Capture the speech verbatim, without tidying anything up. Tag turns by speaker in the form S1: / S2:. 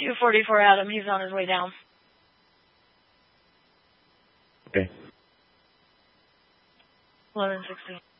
S1: two forty-four Adam. He's on his way down.
S2: Okay.
S1: eleven sixty.